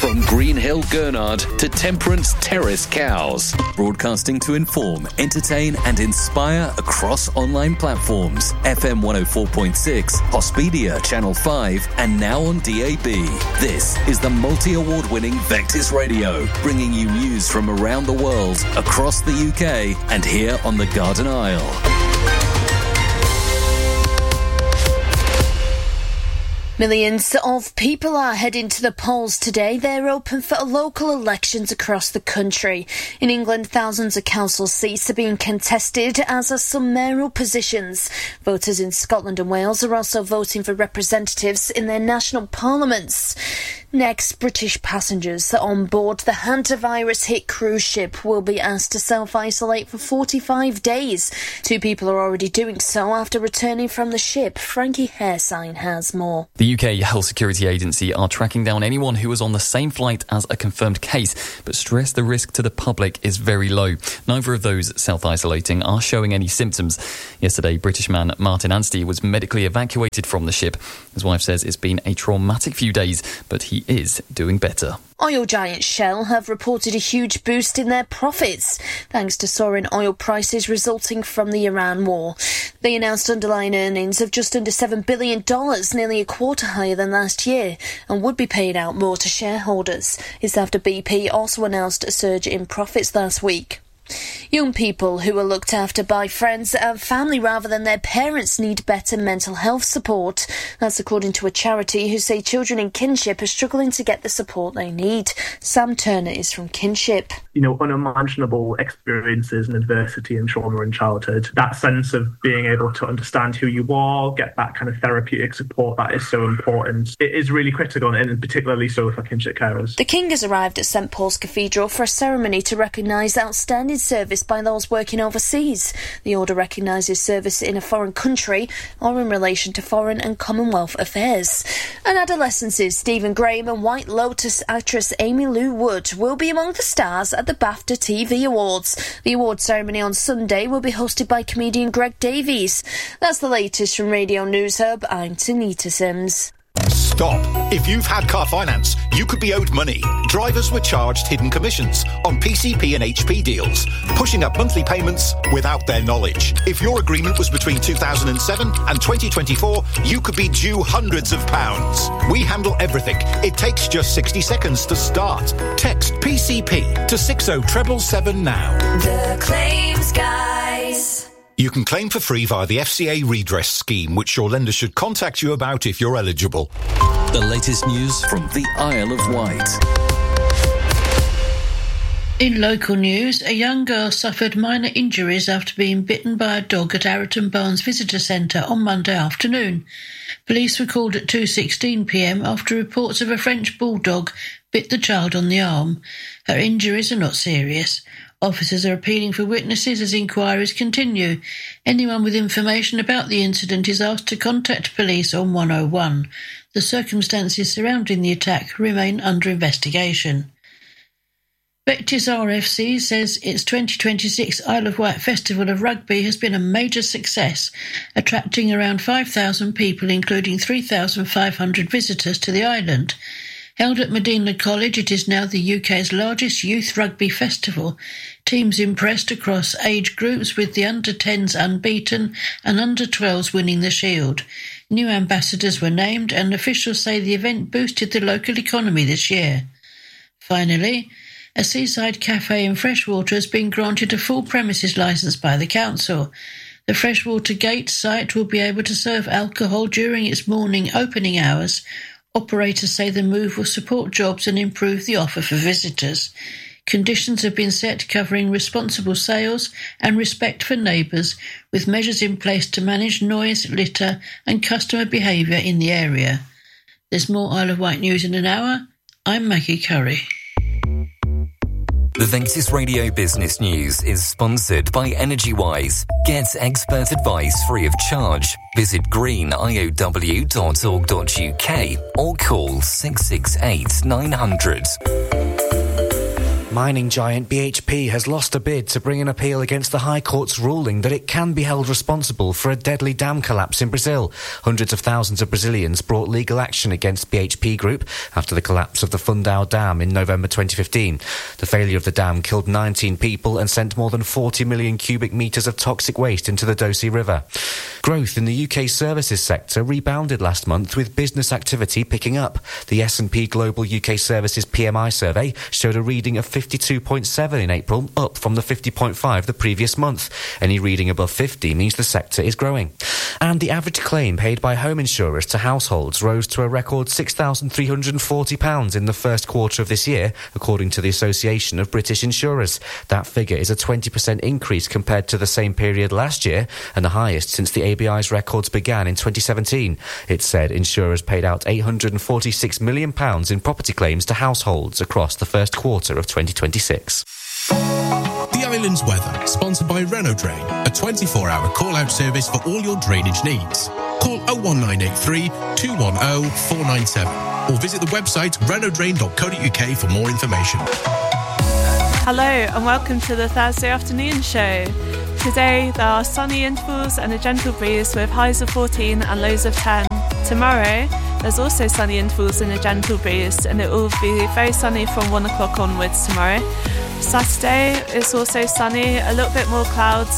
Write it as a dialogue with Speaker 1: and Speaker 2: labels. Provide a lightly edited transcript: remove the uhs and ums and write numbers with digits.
Speaker 1: From Green Hill Gurnard to Temperance Terrace Cows.
Speaker 2: Broadcasting to inform, entertain and inspire across online platforms. FM 104.6, Hospedia Channel 5 and now on DAB. This is the multi-award winning Vectis Radio, bringing you news from around the world, across the UK and here on the Garden Isle.
Speaker 3: Millions of people are heading to the polls today. They're open for local elections across the country. In England, thousands of council seats are being contested, as are some mayoral positions. Voters in Scotland and Wales are also voting for representatives in their national parliaments. Next, British passengers on board the hantavirus-hit cruise ship will be asked to self-isolate for 45 days. 2 people are already doing so after returning from the ship. Frankie Haresign has more.
Speaker 4: The UK Health Security Agency are tracking down anyone who was on the same flight as a confirmed case, but stress the risk to the public is very low. Neither of those self-isolating are showing any symptoms. Yesterday, British man Martin Anstey was medically evacuated from the ship. His wife says it's been a traumatic few days, but he is doing better.
Speaker 3: Oil giant Shell have reported a huge boost in their profits, thanks to soaring oil prices resulting from the Iran war. They announced underlying earnings of just under $7 billion, nearly a quarter higher than last year, and would be paid out more to shareholders. It's after BP also announced a surge in profits last week. Young people who are looked after by friends and family rather than their parents need better mental health support. That's according to a charity who say children in kinship are struggling to get the support they need. Sam Turner is from Kinship.
Speaker 5: Unimaginable experiences and adversity and trauma in childhood. That sense of being able to understand who you are, get that kind of therapeutic support, that is so important. It is really critical, and particularly so for kinship carers.
Speaker 3: The King has arrived at St Paul's Cathedral for a ceremony to recognise outstanding service by those working overseas. The order recognises service in a foreign country or in relation to foreign and Commonwealth affairs. And adolescences Stephen Graham and White Lotus actress Amy Lou Wood will be among the stars at the BAFTA TV Awards. The award ceremony on Sunday will be hosted by comedian Greg Davies. That's the latest from Radio News Hub. I'm Tanita Sims.
Speaker 6: Stop. If you've had car finance, you could be owed money. Drivers were charged hidden commissions on PCP and HP deals, pushing up monthly payments without their knowledge. If your agreement was between 2007 and 2024, you could be due hundreds of pounds. We handle everything. It takes just 60 seconds to start. Text PCP to 60777 now.
Speaker 7: The Claims Guys.
Speaker 6: You can claim for free via the FCA Redress Scheme, which your lender should contact you about if you're eligible.
Speaker 2: The latest news from the Isle of Wight.
Speaker 8: In local news, a young girl suffered minor injuries after being bitten by a dog at Arreton Barnes Visitor Centre on Monday afternoon. Police were called at 2:16 p.m. after reports of a French bulldog bit the child on the arm. Her injuries are not serious. Officers are appealing for witnesses as inquiries continue. Anyone with information about the incident is asked to contact police on 101. The circumstances surrounding the attack remain under investigation. Vectis RFC says its 2026 Isle of Wight Festival of Rugby has been a major success, attracting around 5,000 people, including 3,500 visitors to the island. Held at Medina College, it is now the UK's largest youth rugby festival. Teams impressed across age groups, with the under-10s unbeaten and under-12s winning the shield. New ambassadors were named, and officials say the event boosted the local economy this year. Finally, a seaside cafe in Freshwater has been granted a full premises licence by the council. The Freshwater Gate site will be able to serve alcohol during its morning opening hours. Operators say the move will support jobs and improve the offer for visitors. Conditions have been set covering responsible sales and respect for neighbours, with measures in place to manage noise, litter and customer behaviour in the area. There's more Isle of Wight news in an hour. I'm Maggie Curry.
Speaker 9: The Vectis Radio Business News is sponsored by EnergyWise. Get expert advice free of charge. Visit greeniow.org.uk or call 668 900.
Speaker 10: Mining giant BHP has lost a bid to bring an appeal against the High Court's ruling that it can be held responsible for a deadly dam collapse in Brazil. Hundreds of thousands of Brazilians brought legal action against BHP Group after the collapse of the Fundão Dam in November 2015. The failure of the dam killed 19 people and sent more than 40 million cubic metres of toxic waste into the Doce River. Growth in the UK services sector rebounded last month with business activity picking up. The S&P Global UK Services PMI survey showed a reading of 52.7 in April, up from the 50.5 the previous month. Any reading above 50 means the sector is growing. And the average claim paid by home insurers to households rose to a record £6,340 in the first quarter of this year, according to the Association of British Insurers. That figure is a 20% increase compared to the same period last year, and the highest since the ABI's records began in 2017. It said insurers paid out £846 million in property claims to households across the first quarter of 2026.
Speaker 11: The Island's Weather, sponsored by Renault Drain, a 24-hour call-out service for all your drainage needs. Call 01983 210 497 or visit the website renaultdrain.co.uk for more information.
Speaker 12: Hello and welcome to the Thursday afternoon show. Today there are sunny intervals and a gentle breeze with highs of 14 and lows of 10. Tomorrow there's also sunny intervals and a gentle breeze, and it will be very sunny from 1 o'clock onwards tomorrow. Saturday it's also sunny, a little bit more clouds